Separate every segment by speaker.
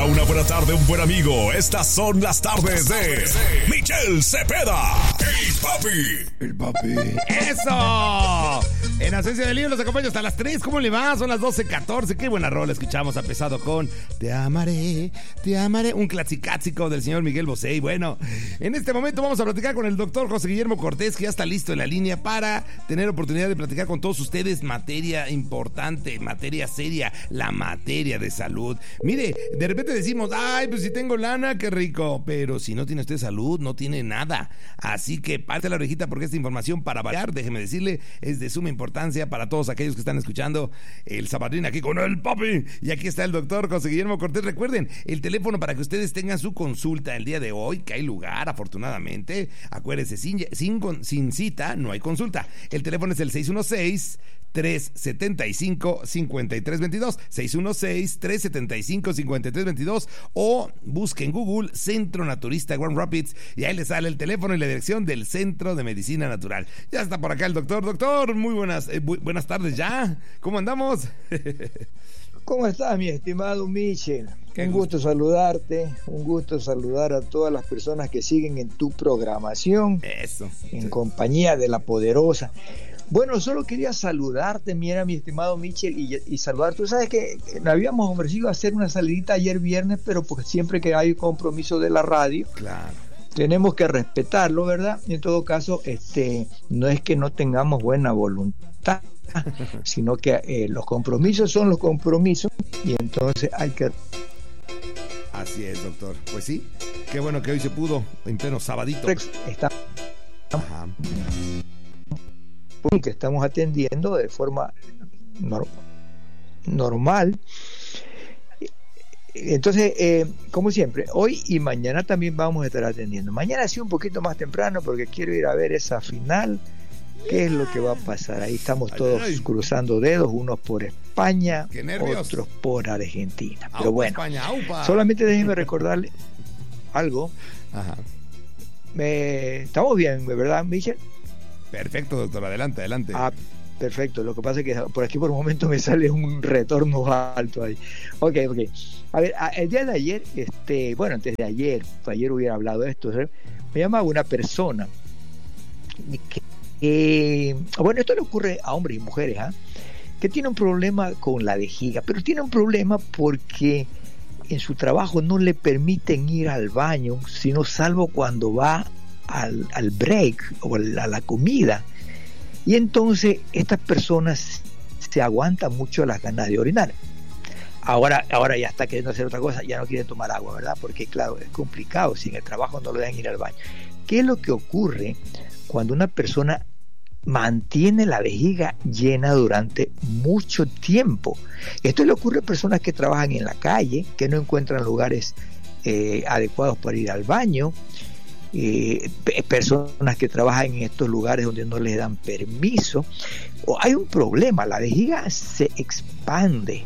Speaker 1: una buena tarde, un buen amigo. Estas son las tardes de Michel Cepeda, el papi.
Speaker 2: ¡Eso! En Ausencia de Lío los acompaño hasta las 3. ¿Cómo le va? Son las 12:14. Qué buena rola escuchamos, ha pesado con Te amaré, un clasicásico del señor Miguel Bosé. Y bueno, en este momento vamos a platicar con el doctor José Guillermo Cortés, que ya está listo en la línea para tener oportunidad de platicar con todos ustedes materia importante, materia seria, la materia de salud. Mire, de repente decimos, ay, pues si tengo lana, qué rico, pero si no tiene usted salud, no tiene nada. Así que parte la orejita porque esta información, para variar, déjeme decirle, es de suma importancia para todos aquellos que están escuchando el Sabadrín aquí con el papi. Y aquí está el doctor José Guillermo Cortés. Recuerden, el teléfono para que ustedes tengan su consulta el día de hoy, que hay lugar, afortunadamente. Acuérdense, sin cita no hay consulta. El teléfono es el 616-375-5322, 616-375-5322, o busque en Google Centro Naturista Grand Rapids y ahí les sale el teléfono y la dirección del Centro de Medicina Natural. Ya está por acá el doctor. Doctor, muy buenas tardes ya. ¿Cómo andamos?
Speaker 3: ¿Cómo estás, mi estimado Michel? Un gusto saludarte, un gusto saludar a todas las personas que siguen en tu programación.
Speaker 2: Eso.
Speaker 3: En compañía de la poderosa. Bueno, solo quería saludarte, mira, mi estimado Michel, y saludar. Tú sabes que nos habíamos ofrecido hacer una salidita ayer viernes, pero porque siempre que hay compromiso de la radio,
Speaker 2: claro,
Speaker 3: tenemos que respetarlo, ¿verdad? En todo caso, no es que no tengamos buena voluntad, sino que los compromisos son los compromisos, y entonces hay que...
Speaker 2: Así es, doctor. Pues sí, qué bueno que hoy se pudo, en pleno sabadito.
Speaker 3: Ajá. Que estamos atendiendo de forma normal. Entonces, como siempre, hoy y mañana también vamos a estar atendiendo. Mañana sí un poquito más temprano porque quiero ir a ver esa final. ¿Qué es lo que va a pasar? Ahí estamos todos cruzando dedos, unos por España, otros por Argentina. Pero bueno,
Speaker 2: España,
Speaker 3: solamente déjenme recordarle algo.
Speaker 2: Ajá.
Speaker 3: Estamos bien, ¿verdad, Michel?
Speaker 2: Perfecto, doctor, adelante.
Speaker 3: Perfecto, lo que pasa es que por aquí por un momento me sale un retorno alto ahí. Ok. A ver, el día de ayer, antes de ayer hubiera hablado de esto, ¿sabes? Me llamaba una persona bueno, esto le ocurre a hombres y mujeres, que tiene un problema con la vejiga, pero tiene un problema porque en su trabajo no le permiten ir al baño, sino salvo cuando va al break o a la comida, y entonces estas personas se aguantan mucho las ganas de orinar. Ahora ya está queriendo hacer otra cosa, ya no quiere tomar agua, ¿verdad? Porque claro, es complicado, si en el trabajo no lo dejan ir al baño. ¿Qué es lo que ocurre cuando una persona mantiene la vejiga llena durante mucho tiempo? Esto le ocurre a personas que trabajan en la calle, que no encuentran lugares adecuados para ir al baño, personas que trabajan en estos lugares donde no les dan permiso. Hay un problema, la vejiga se expande,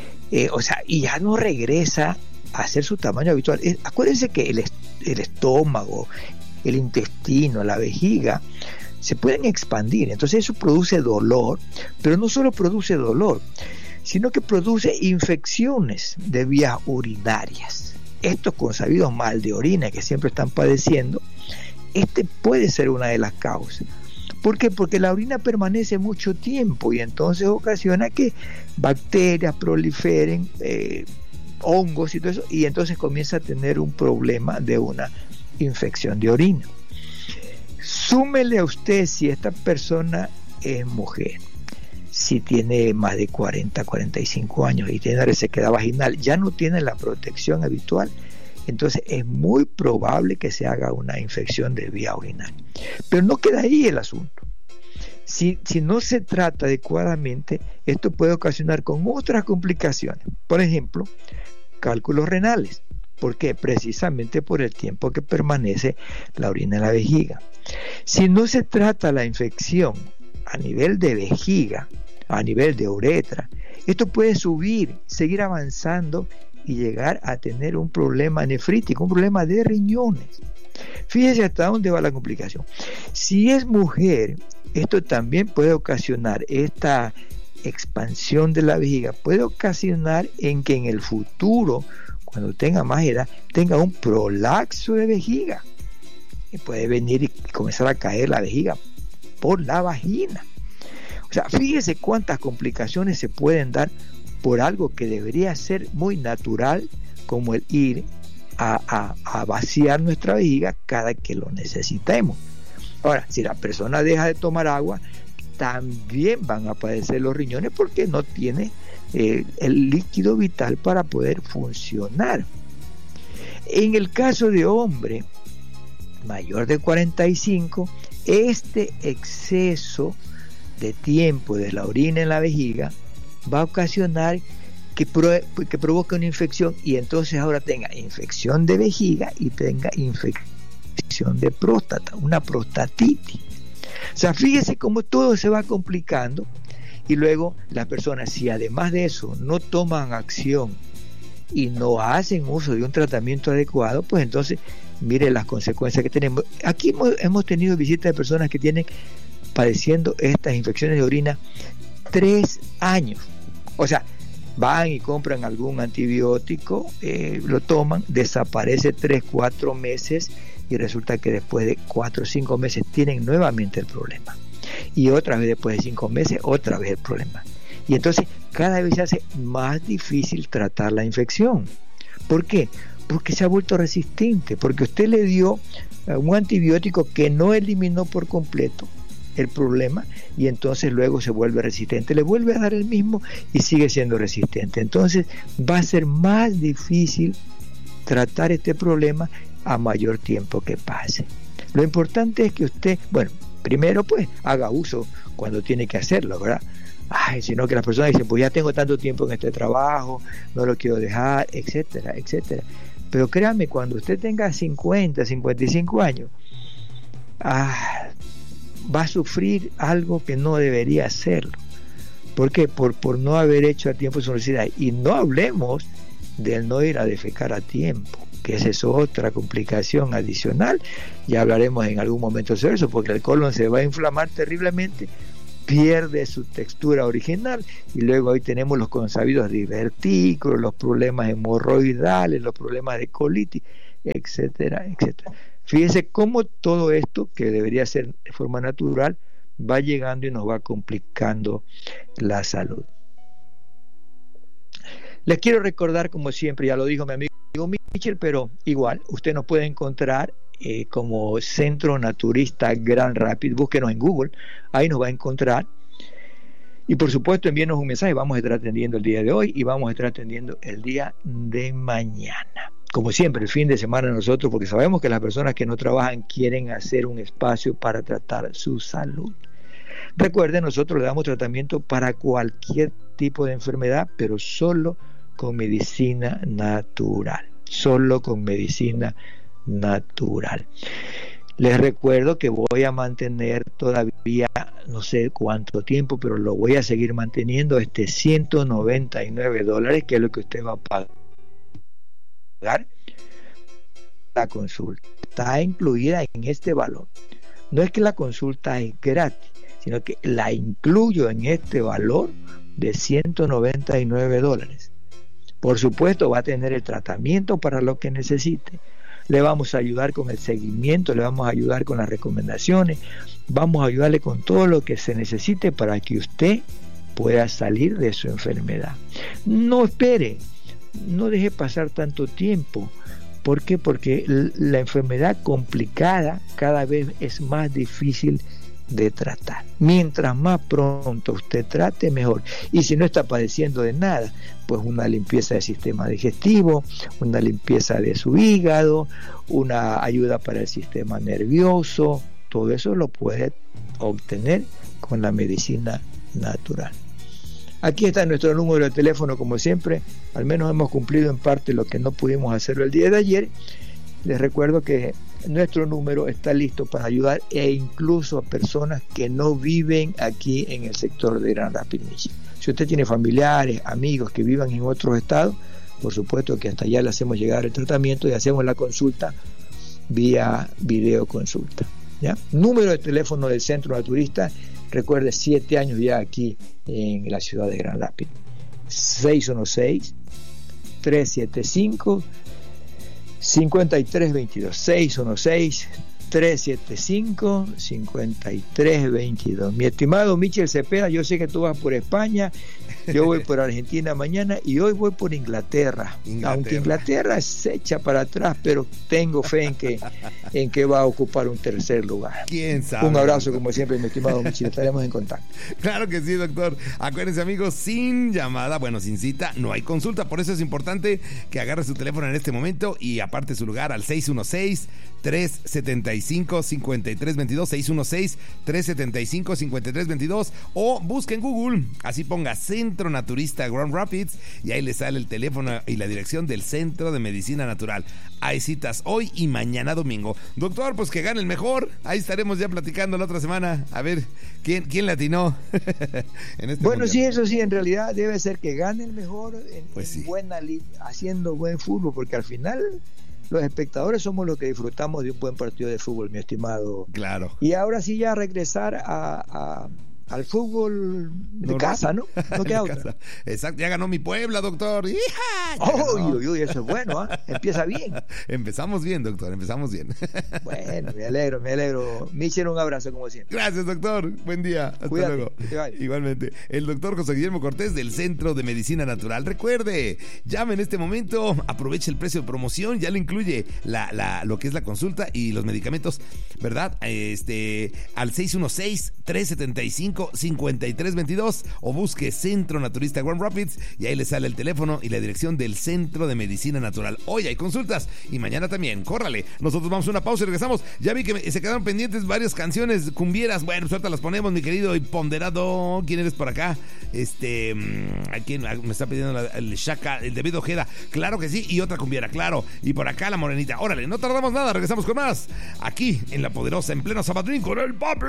Speaker 3: y ya no regresa a hacer su tamaño habitual. Acuérdense que el estómago, el intestino, la vejiga se pueden expandir, entonces eso produce dolor, pero no solo produce dolor, sino que produce infecciones de vías urinarias. Estos consabidos mal de orina que siempre están padeciendo, puede ser una de las causas. ¿Por qué? Porque la orina permanece mucho tiempo y entonces ocasiona que bacterias proliferen, hongos y todo eso, y entonces comienza a tener un problema de una infección de orina. Súmele a usted si esta persona es mujer, si tiene más de 45 años y tiene resequedad vaginal, ya no tiene la protección habitual, entonces es muy probable que se haga una infección de vía urinaria. Pero no queda ahí el asunto. Si no se trata adecuadamente, esto puede ocasionar con otras complicaciones. Por ejemplo, cálculos renales. ¿Por qué? Precisamente por el tiempo que permanece la orina en la vejiga. Si no se trata la infección a nivel de vejiga, a nivel de uretra, esto puede seguir avanzando y llegar a tener un problema nefrítico, un problema de riñones. Fíjese hasta dónde va la complicación. Si es mujer, esto también puede ocasionar, esta expansión de la vejiga puede ocasionar en que en el futuro, cuando tenga más edad, tenga un prolapso de vejiga. Y puede venir y comenzar a caer la vejiga por la vagina. O sea, fíjese cuántas complicaciones se pueden dar por algo que debería ser muy natural, como el ir a vaciar nuestra vejiga cada que lo necesitemos. Ahora, si la persona deja de tomar agua, también van a padecer los riñones porque no tiene el líquido vital para poder funcionar. En el caso de hombre mayor de 45, este exceso de tiempo de la orina en la vejiga va a ocasionar que provoque una infección, y entonces ahora tenga infección de vejiga y tenga infección de próstata, una prostatitis. O sea, fíjese cómo todo se va complicando, y luego las personas, si además de eso no toman acción y no hacen uso de un tratamiento adecuado, pues entonces mire las consecuencias que tenemos. Aquí hemos tenido visitas de personas que tienen padeciendo estas infecciones de orina 3 años. O sea, van y compran algún antibiótico, lo toman, desaparece 3-4 meses y resulta que después de 4 o 5 meses tienen nuevamente el problema. Y otra vez después de 5 meses, otra vez el problema. Y entonces cada vez se hace más difícil tratar la infección. ¿Por qué? Porque se ha vuelto resistente, porque usted le dio un antibiótico que no eliminó por completo el problema, y entonces luego se vuelve resistente, le vuelve a dar el mismo y sigue siendo resistente. Entonces va a ser más difícil tratar este problema a mayor tiempo que pase. Lo importante es que usted, bueno, primero pues haga uso cuando tiene que hacerlo, ¿verdad? Sino que las personas dicen, pues ya tengo tanto tiempo en este trabajo, no lo quiero dejar, etcétera, etcétera. Pero créame, cuando usted tenga 50, 55 años, va a sufrir algo que no debería hacerlo. ¿Por qué? Por no haber hecho a tiempo su necesidad. Y no hablemos del no ir a defecar a tiempo, que esa es otra complicación adicional. Ya hablaremos en algún momento sobre eso, porque el colon se va a inflamar terriblemente, pierde su textura original, y luego ahí tenemos los consabidos divertículos, los problemas hemorroidales, los problemas de colitis, etcétera, etcétera. Fíjense cómo todo esto, que debería ser de forma natural, va llegando y nos va complicando la salud. Les quiero recordar, como siempre, ya lo dijo mi amigo Michel, pero igual, usted nos puede encontrar como Centro Naturista Grand Rapids. Búsquenos en Google, ahí nos va a encontrar. Y por supuesto, envíenos un mensaje. Vamos a estar atendiendo el día de hoy y vamos a estar atendiendo el día de mañana. Como siempre, el fin de semana nosotros, porque sabemos que las personas que no trabajan quieren hacer un espacio para tratar su salud. Recuerden, nosotros le damos tratamiento para cualquier tipo de enfermedad, pero solo con medicina natural. Solo con medicina natural. Les recuerdo que voy a mantener todavía, no sé cuánto tiempo, pero lo voy a seguir manteniendo, $199, que es lo que usted va a pagar. La consulta está incluida en este valor. No es que la consulta es gratis, sino que la incluyo en este valor de $199. Por supuesto, va a tener el tratamiento para lo que necesite. Le vamos a ayudar con el seguimiento, le vamos a ayudar con las recomendaciones, vamos a ayudarle con todo lo que se necesite para que usted pueda salir de su enfermedad. No espere, no deje pasar tanto tiempo. ¿Por qué? Porque la enfermedad complicada cada vez es más difícil de tratar. Mientras más pronto usted trate, mejor. Y si no está padeciendo de nada, pues una limpieza del sistema digestivo, una limpieza de su hígado, una ayuda para el sistema nervioso, todo eso lo puede obtener con la medicina natural. Aquí está nuestro número de teléfono, como siempre. Al menos hemos cumplido en parte lo que no pudimos hacerlo el día de ayer. Les recuerdo que nuestro número está listo para ayudar e incluso a personas que no viven aquí en el sector de Grand Rapids, Michigan. Si usted tiene familiares, amigos que vivan en otros estados, por supuesto que hasta allá le hacemos llegar el tratamiento y hacemos la consulta vía videoconsulta, ¿ya? Número de teléfono del Centro Naturista, recuerde, 7 años ya aquí en la ciudad de Grand Rapids. 616-375-5322. 616-375-5322. Mi estimado Michel Cepeda, yo sé que tú vas por España, yo voy por Argentina mañana y hoy voy por Inglaterra. Aunque Inglaterra se echa para atrás, pero tengo fe en que va a ocupar un tercer lugar.
Speaker 2: ¿Quién sabe?
Speaker 3: Un abrazo como siempre, mi estimado Michel, estaremos en contacto.
Speaker 2: Claro que sí, doctor. Acuérdense, amigos, sin llamada, sin cita, no hay consulta. Por eso es importante que agarre su teléfono en este momento y aparte su lugar al 616-375-5322, 616-375-5322, o busque en Google, así ponga Centro Naturista Grand Rapids y ahí le sale el teléfono y la dirección del Centro de Medicina Natural. Hay citas hoy y mañana domingo. Doctor, pues que gane el mejor. Ahí estaremos ya platicando la otra semana. A ver, ¿quién le atinó?
Speaker 3: Bueno, sí, eso sí, en realidad debe ser que gane el mejor haciendo buen fútbol, porque al final los espectadores somos los que disfrutamos de un buen partido de fútbol, mi estimado.
Speaker 2: Claro.
Speaker 3: Y ahora sí ya regresar al fútbol de casa, ¿no? No queda otra.
Speaker 2: Exacto, ya ganó mi Puebla, doctor. ¡Hija!
Speaker 3: Uy, eso es bueno, ¿eh? Empieza bien.
Speaker 2: Empezamos bien, doctor, empezamos bien.
Speaker 3: Bueno, me alegro. Michel, un abrazo como siempre.
Speaker 2: Gracias, doctor. Buen día. Hasta
Speaker 3: Cuídate,
Speaker 2: luego.
Speaker 3: Cuídate.
Speaker 2: Igualmente. El doctor José Guillermo Cortés del Centro de Medicina Natural. Recuerde, llame en este momento, aproveche el precio de promoción, ya le incluye lo que es la consulta y los medicamentos, ¿verdad? Al 616-375-5322 o busque Centro Naturista Grand Rapids y ahí le sale el teléfono y la dirección del Centro de Medicina Natural. Hoy hay consultas y mañana también. Córrale. Nosotros vamos a una pausa y regresamos. Ya vi que se quedaron pendientes varias canciones cumbieras. Bueno, pues ahorita las ponemos, mi querido y ponderado. ¿Quién eres por acá? ¿A quién me está pidiendo el Shaka, el David Ojeda? Claro que sí, y otra cumbiera, claro. Y por acá la morenita. Órale, no tardamos nada, regresamos con más. Aquí en La Poderosa, en pleno Sabadrín con el papi.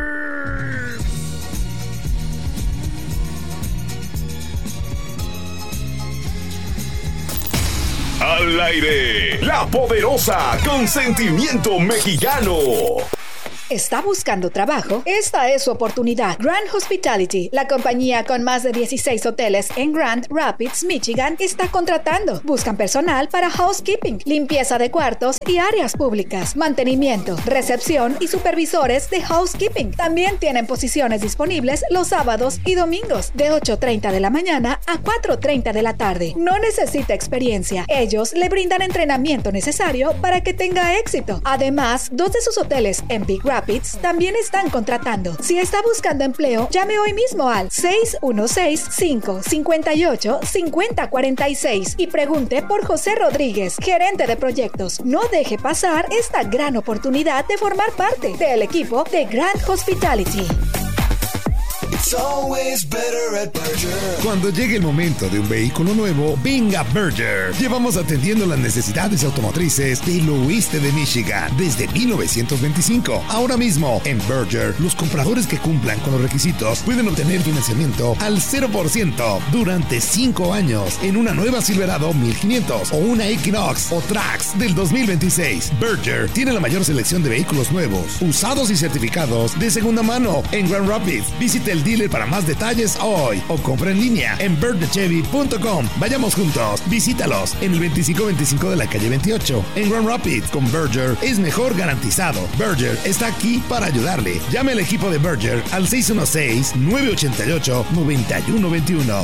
Speaker 1: Al aire, La Poderosa, con sentimiento mexicano.
Speaker 4: ¿Está buscando trabajo? Esta es su oportunidad. Grand Hospitality, la compañía con más de 16 hoteles en Grand Rapids, Michigan, está contratando. Buscan personal para housekeeping, limpieza de cuartos y áreas públicas, mantenimiento, recepción y supervisores de housekeeping. También tienen posiciones disponibles los sábados y domingos de 8:30 de la mañana a 4:30 de la tarde. No necesita experiencia. Ellos le brindan entrenamiento necesario para que tenga éxito. Además, 2 de sus hoteles en Big Rapids también están contratando. Si está buscando empleo, llame hoy mismo al 616-558-5046 y pregunte por José Rodríguez, gerente de proyectos. No deje pasar esta gran oportunidad de formar parte del equipo de Grand Hospitality.
Speaker 5: Cuando llegue el momento de un vehículo nuevo, venga Berger. Llevamos atendiendo las necesidades automotrices del oeste de Michigan desde 1925. Ahora mismo, en Berger, los compradores que cumplan con los requisitos pueden obtener financiamiento al 0% durante 5 años en una nueva Silverado 1500 o una Equinox o Trax del 2026. Berger tiene la mayor selección de vehículos nuevos, usados y certificados de segunda mano en Grand Rapids. Visite el dealer para más detalles hoy o compra en línea en bergerchevy.com. Vayamos juntos, visítalos en el 2525 de la calle 28 en Grand Rapids. Con Berger es mejor garantizado. Berger está aquí para ayudarle. Llame al equipo de Berger al 616-988-9121.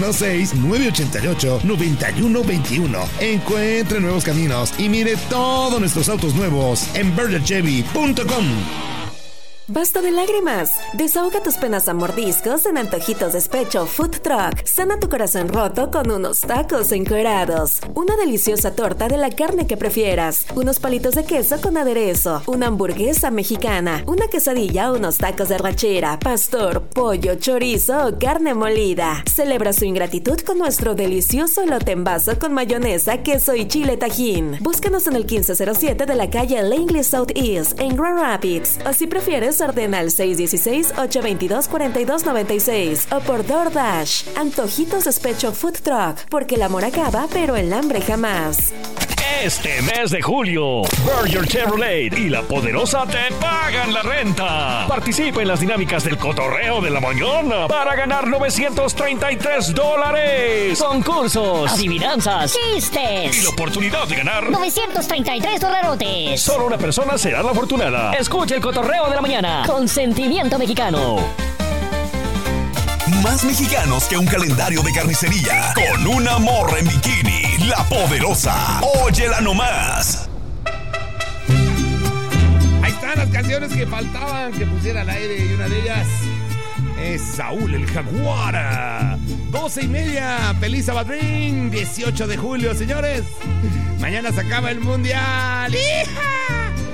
Speaker 5: 616-988-9121. Encuentre nuevos caminos y mire todos nuestros autos nuevos en bergerchevy.com.
Speaker 6: Basta de lágrimas. Desahoga tus penas a mordiscos en Antojitos Despecho Food Truck. Sana tu corazón roto con unos tacos encuerados. Una deliciosa torta de la carne que prefieras. Unos palitos de queso con aderezo. Una hamburguesa mexicana. Una quesadilla o unos tacos de rachera, pastor, pollo, chorizo o carne molida. Celebra su ingratitud con nuestro delicioso elote en vaso con mayonesa, queso y chile tajín. Búscanos en el 1507 de la calle Langley Southeast en Grand Rapids. O si prefieres, ordena al 616-822-4296 o por DoorDash. Antojitos Despecho Food Truck, porque el amor acaba, pero el hambre jamás.
Speaker 7: Este mes de julio, Berger Chevrolet y La Poderosa te pagan la renta. Participa en las dinámicas del cotorreo de la mañana para ganar $933.
Speaker 8: Concursos, adivinanzas, chistes
Speaker 7: y la oportunidad de ganar
Speaker 8: $933.
Speaker 7: Solo una persona será la afortunada.
Speaker 8: Escucha el cotorreo de la mañana con sentimiento mexicano.
Speaker 1: Más mexicanos que un calendario de carnicería. Con una morra en bikini. La Poderosa. Óyela nomás.
Speaker 2: Ahí están las canciones que faltaban que pusiera al aire, y una de ellas es Saúl el Jaguar. 12:30, feliz Sabadrín, 18 de julio, señores. Mañana se acaba el mundial. ¡Hija!